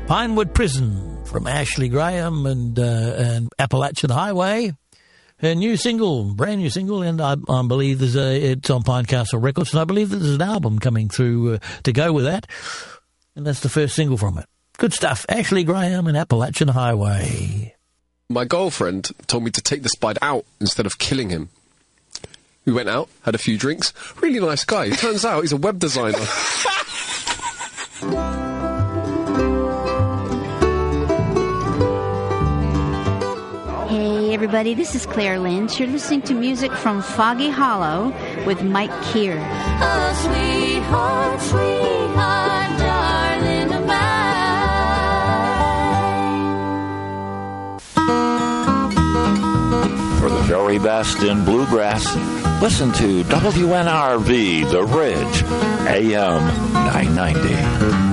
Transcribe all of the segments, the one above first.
Pinewood Prison from Ashley Graham and Appalachian Highway. Her new single, brand new single, and I believe it's on Pinecastle Records, and I believe there's an album coming through to go with that, and that's the first single from it. Good stuff. Ashley Graham and Appalachian Highway. My girlfriend told me to take the spider out instead of killing him. We went out, had a few drinks. Really nice guy. Turns out he's a web designer. Hey everybody, this is Claire Lynch. You're listening to music from Foggy Hollow with Mike Keir. Oh, sweetheart, sweetheart, darling of mine. For the very best in bluegrass, listen to WNRV The Ridge, AM 990.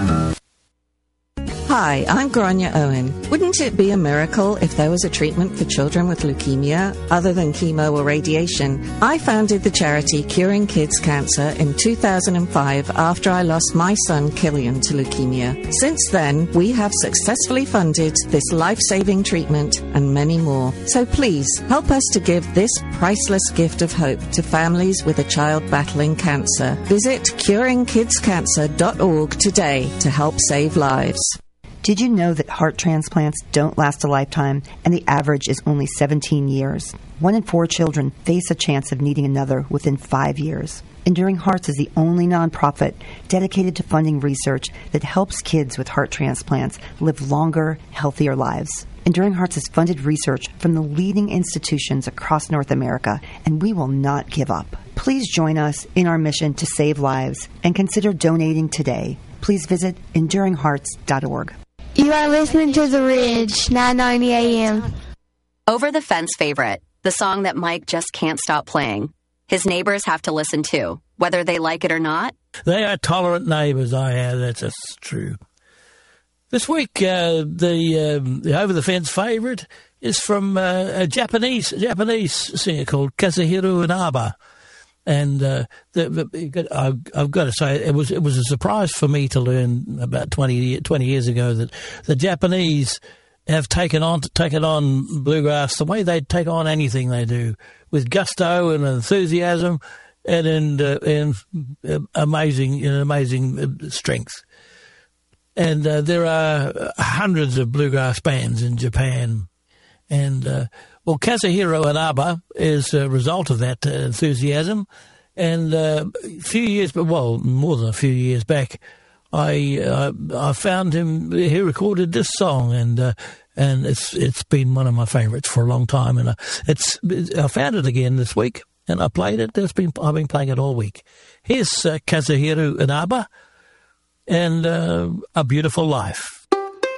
Hi, I'm Grania Owen. Wouldn't it be a miracle if there was a treatment for children with leukemia other than chemo or radiation? I founded the charity Curing Kids Cancer in 2005 after I lost my son Killian to leukemia. Since then, we have successfully funded this life-saving treatment and many more. So please, help us to give this priceless gift of hope to families with a child battling cancer. Visit curingkidscancer.org today to help save lives. Did you know that heart transplants don't last a lifetime and the average is only 17 years? 1 in 4 children face a chance of needing another within 5 years. Enduring Hearts is the only nonprofit dedicated to funding research that helps kids with heart transplants live longer, healthier lives. Enduring Hearts has funded research from the leading institutions across North America, and we will not give up. Please join us in our mission to save lives and consider donating today. Please visit enduringhearts.org. You are listening to The Ridge, 990 AM. Over the Fence favorite, the song that Mike just can't stop playing. His neighbors have to listen to, whether they like it or not. They are tolerant neighbours, that's just true. This week, the Over the Fence favourite is from a Japanese singer called Kazuhiro Inaba. And I've got to say, it was a surprise for me to learn about 20 years ago that the Japanese have taken on bluegrass the way they take on anything they do, with gusto and enthusiasm and amazing strength. And there are hundreds of bluegrass bands in Japan, and Kazuhiro Inaba is a result of that enthusiasm. And more than a few years back, I found him. He recorded this song, and it's been one of my favourites for a long time. And I found it again this week, and I played it. I've been playing it all week. Here's Kazuhiro Inaba and A Beautiful Life.